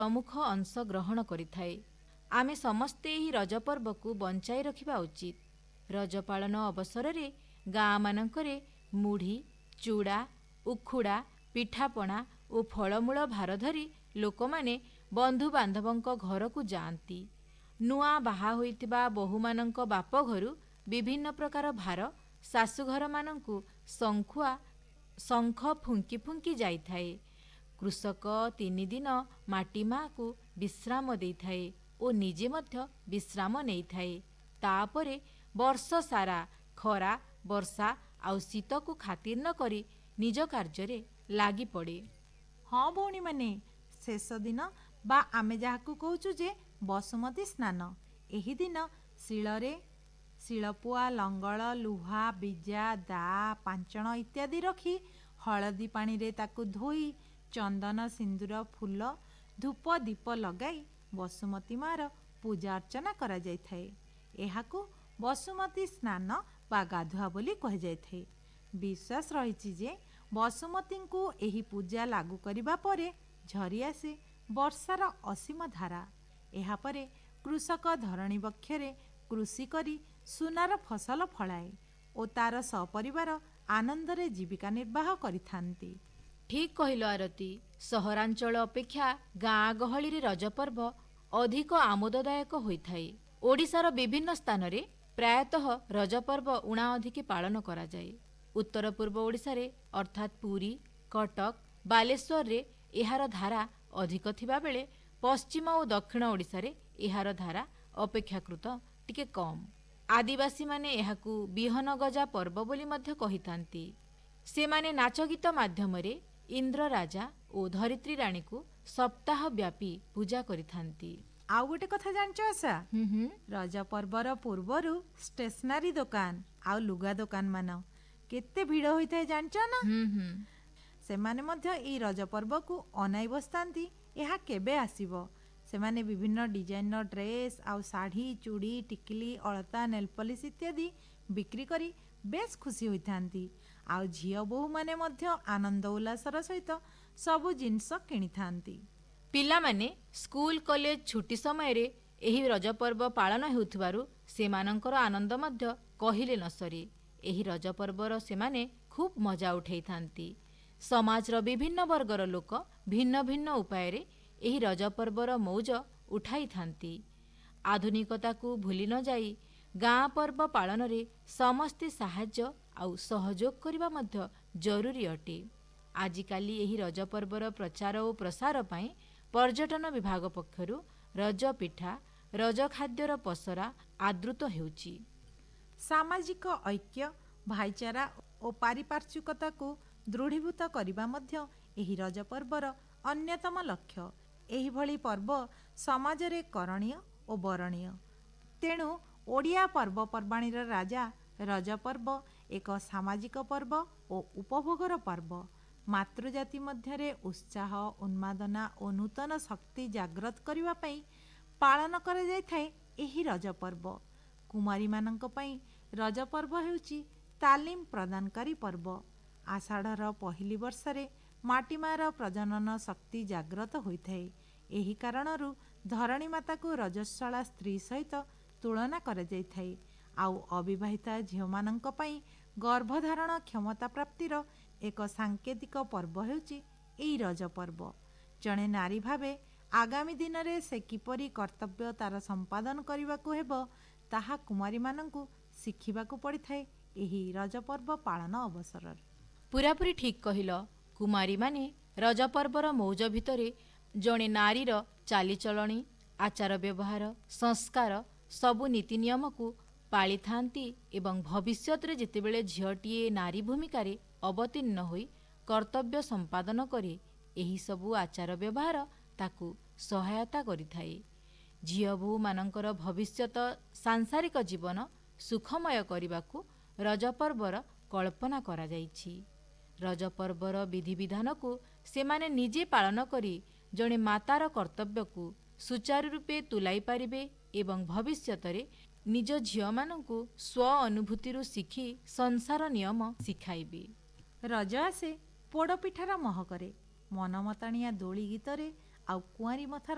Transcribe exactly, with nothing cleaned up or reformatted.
प्रमुख अंश ग्रहण करिथाए। आमे समस्ते एही रज पर्व को बंचाई रखिबा उचित। रज पालन अवसर रे गाँ मानकरे मुढ़ी चूड़ा उखुड़ा पिठापणा और फलमूल भार धरी लोक माने बंधु बांधवंक घर को जाती। नुआ बाहा होइतिबा बहु मानंक बाप घरु विभिन्न प्रकार भार शाशुघर मानंकु शंखुआ शंख फुंकी फुंकी जाइथाए। कृषक तीन दिन माटी माँ को विश्राम देइथाए और निजे मध्य विश्राम नेइथाए। तापरे वर्ष सारा खरा वर्षा आउ शीत को खातिर न करी निज कार्य लागी पड़े। हाँ भौणी माने शेष दिन बा आमे जाहाकु कहूचु जे बसुमती स्नान। एही दिन शिଳରେ शिलपुआ लंगल लुहा बीजा दा पांचण इत्यादि रखी हलदी पानी रे ताकु धोई चंदन सिंदूर फूल धूप दीप लगाई बसुमती मार पूजा अर्चना करा जाइथाए। एहाकु बसुमती स्नान बा गाधुआ बोली कह जाइथाए। विश्वास रहिछि जे बसुमती को एही पूजा लागू करिबा परे झरी आसे वर्षार असीम धारा। एहा परे कृषक धरणी बक्षरे कृषि करी सुनार फसल फलाए और तार सपरिवार आनंदरे जीविका निर्वाह करिथांती। ठीक कहिलो आरती। सहरांचल अपेक्षा गाँ गहली रे रज पर्व अधिक आमोददायक होइथाए। ओडिशार विभिन्न स्थान रे प्रायतः रज पर्व उणा अधिक पालन करा जाए। उत्तर पूर्व ओडिशा रे अर्थात पुरी कटक बालेश्वर रे एहार धारा अधिक थिबा बेले पश्चिम और दक्षिण ओडिशा रे एहार धारा अपेक्षाकृत टिके कम। आदिवासी माने एहाकु बिहन गजा पर्व बोली मध्य कहितांती। से माने नाच गीत माध्यम रे इंद्र राजा और धरित्री रानी को सप्ताह व्यापी पूजा करिथांती। आउ गोटे कथा जानचो आशा रज पर्वर पूर्वरु स्टेशनरी दुकान आउ लुगा दुकान मान केते भिड़ होइथाय जानचो ना। से माने मध्य ई रज पर्व को अनाई बसतांती एहा केबे आसीबो। से माने विभिन्न डिजाइनर ड्रेस आउ साड़ी चूड़ी टिकली अलता नेलपलिस इत्यादि बिक्री करी बेस खुशी होइथांती। आउ झियो बोहू माने मध्य आनंद उल्लासर सहित सबु जिनस किनी थांती। पिला माने स्कूल कॉलेज छुट्टी समय रे एही रज पर्व पालन हेउथबारु सेमानंकर आनंद मध्य कहिले न सरे। एही रज पर्वर सेमाने खूब मजा उठाई थांती। समाजर विभिन्न वर्गर लोक भिन्न भिन्न उपाय रे एही रज पर्वर मौज उठाई थांती। आधुनिकता को भूली न जाई गाँ पर्व पालन रे समस्ते साहाय्य आउ सहयोग करबा मध्य जरूरी अटे। आजिकाली एही रज पर्वर प्रचार और प्रसार पई पर्यटन विभाग पक्षरु रज पिठा रज खाद्यर पसरा आदृत हेउची। सामाजिक ऐक्य भाईचारा और पारिपार्श्विकता को दृढ़ीभूत करबा मध्य एही रज पर्वर अन्यतम लक्ष्य। एही भली पर्व समाज रे करणीय और बरणीय। तेणु ओडिया पर्वपर्वाणीर राजा रज पर्व एक सामाजिक पर्व और उपभोगर पर्व। मातृजाति मध्यरे उत्साह उन्मादना और नूतन शक्ति जाग्रत करिबा पई पालन करा जायथाय एही रज पर्व। कुमारी मानंक पई रज पर्व हेउची तालीम प्रदानकारी पर्व। आषाढ़र पहिली वर्षरे माटीमार प्रजनन शक्ति जाग्रत होइथाय। एही कारणरू धरणी माता को रजस्वला स्त्री सहित तुलना करा जायथाय। आउ अविवाहिता झियोमानंक पई गर्भधारण क्षमता प्राप्तिर एक सांकेतिक पर्व हेउची एही रज पर्व। जणे नारी भावे आगामी दिन रे से किपरि कर्तव्य तार संपादन करबाकू हेबो ताहा कुमारी मानंकु शिखिबाकू पड़िथाय एही रज पर्व पालन अवसर। पूरापूरी ठीक कहिल। कुमारी माने रज पर्वर मौज भितरे जणे नारीर चालीचलणी आचार व्यवहार संस्कार सबु नीति नियम को पाली थांती एवं भविष्यत रे जेतेबेले झियटीए नारी भूमिका रे अवतीर्ण होई कर्तव्य संपादन करे एही सबु आचार व्यवहार ताकू सहायता करिथाए। झियो बोहू मानंकर भविष्यत सांसारिक जीवन सुखमय करबाकू रज पर्वर कल्पना करा जाइछि। रज पर्वर विधि विधान को सेमाने निजे पालन करी जणे मातार कर्तव्य को सुचारू रूपे तुलाई पारिबे एवं भविष्यत रे निज झियो मानंकु स्व अनुभूतिरु शिखी संसार नियम शिखाइबे। रज आसे पोड़ पिठार महकरे मनमताणिया दोली गीतरे आउ कुआरी मथार